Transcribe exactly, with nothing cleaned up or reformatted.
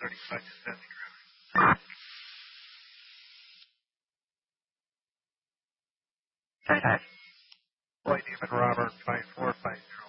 thirty-five to seventy. Boy, David Robert, five four five zero.